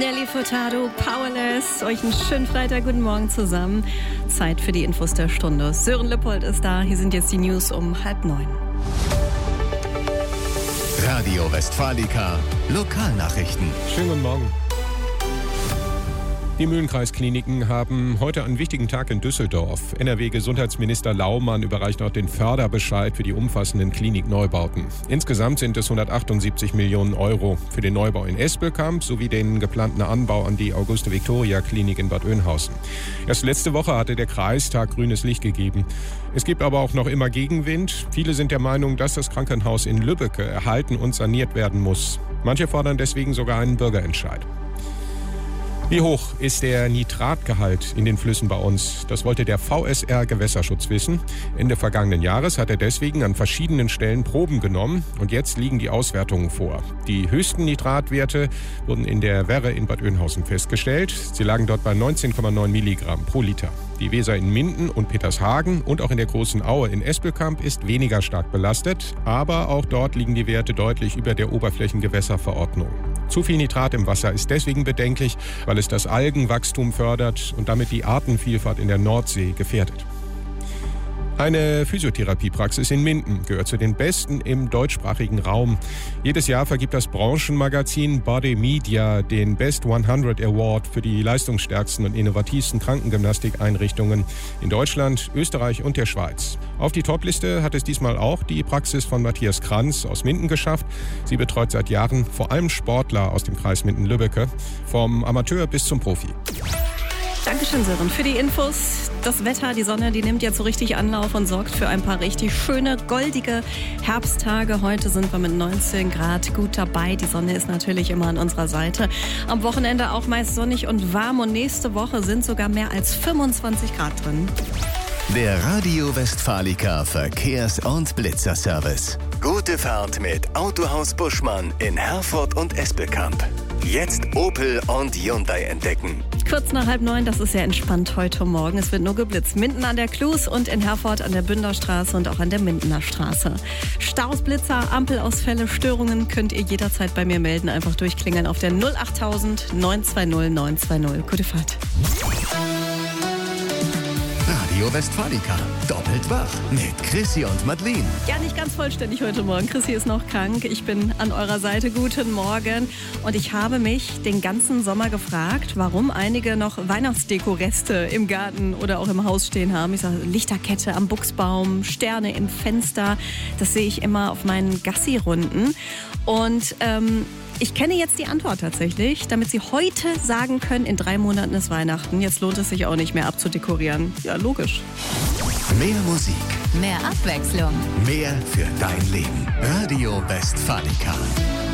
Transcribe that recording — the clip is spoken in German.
Nelly Furtado, Powerless. Euch einen schönen Freitag, guten Morgen zusammen. Zeit für die Infos der Stunde. Sören Lippold ist da. Hier sind jetzt die News um 8:30. Radio Westfalica, Lokalnachrichten. Schönen guten Morgen. Die Mühlenkreiskliniken haben heute einen wichtigen Tag in Düsseldorf. NRW-Gesundheitsminister Laumann überreicht auch den Förderbescheid für die umfassenden Klinikneubauten. Insgesamt sind es 178 Millionen Euro für den Neubau in Espelkamp sowie den geplanten Anbau an die Auguste-Victoria-Klinik in Bad Oeynhausen. Erst letzte Woche hatte der Kreistag grünes Licht gegeben. Es gibt aber auch noch immer Gegenwind. Viele sind der Meinung, dass das Krankenhaus in Lübbecke erhalten und saniert werden muss. Manche fordern deswegen sogar einen Bürgerentscheid. Wie hoch ist der Nitratgehalt in den Flüssen bei uns? Das wollte der VSR Gewässerschutz wissen. Ende vergangenen Jahres hat er deswegen an verschiedenen Stellen Proben genommen und jetzt liegen die Auswertungen vor. Die höchsten Nitratwerte wurden in der Werre in Bad Oeynhausen festgestellt. Sie lagen dort bei 19,9 Milligramm pro Liter. Die Weser in Minden und Petershagen und auch in der Großen Aue in Espelkamp ist weniger stark belastet, aber auch dort liegen die Werte deutlich über der Oberflächengewässerverordnung. Zu viel Nitrat im Wasser ist deswegen bedenklich, weil es das Algenwachstum fördert und damit die Artenvielfalt in der Nordsee gefährdet. Eine Physiotherapiepraxis in Minden gehört zu den besten im deutschsprachigen Raum. Jedes Jahr vergibt das Branchenmagazin Body Media den Best 100 Award für die leistungsstärksten und innovativsten Krankengymnastikeinrichtungen in Deutschland, Österreich und der Schweiz. Auf die Topliste hat es diesmal auch die Praxis von Matthias Kranz aus Minden geschafft. Sie betreut seit Jahren vor allem Sportler aus dem Kreis Minden-Lübbecke, vom Amateur bis zum Profi. Dankeschön, Sören, für die Infos. Das Wetter, die Sonne, die nimmt jetzt so richtig Anlauf und sorgt für ein paar richtig schöne, goldige Herbsttage. Heute sind wir mit 19 Grad gut dabei. Die Sonne ist natürlich immer an unserer Seite. Am Wochenende auch meist sonnig und warm und nächste Woche sind sogar mehr als 25 Grad drin. Der Radio Westfalica Verkehrs- und Blitzerservice. Gute Fahrt mit Autohaus Buschmann in Herford und Espelkamp. Jetzt Opel und Hyundai entdecken. Kurz nach 8:30, das ist sehr entspannt heute Morgen. Es wird nur geblitzt. Minden an der Klus und in Herford an der Bünderstraße und auch an der Mindener Straße. Staus, Blitzer, Ampelausfälle, Störungen könnt ihr jederzeit bei mir melden. Einfach durchklingeln auf der 08000 920 920. Gute Fahrt. Radio Westfalica, doppelt wach mit Chrissy und Madeleine. Ja, nicht ganz vollständig heute Morgen. Chrissy ist noch krank. Ich bin an eurer Seite. Guten Morgen. Und ich habe mich den ganzen Sommer gefragt, warum einige noch Weihnachtsdekoreste im Garten oder auch im Haus stehen haben. Ich sage, Lichterkette am Buchsbaum, Sterne im Fenster. Das sehe ich immer auf meinen Gassi-Runden. Und ich kenne jetzt die Antwort tatsächlich, damit Sie heute sagen können, in 3 Monaten ist Weihnachten. Jetzt lohnt es sich auch nicht mehr abzudekorieren. Ja, logisch. Mehr Musik, mehr Abwechslung, mehr für dein Leben. Radio Westfalica.